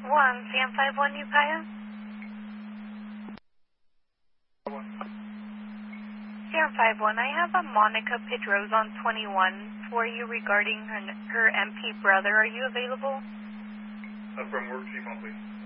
CM51 Ukiah. CM51, I have a Monica Pedrosa on 21 for you regarding her MP brother. Are you available? From work, Chief, please.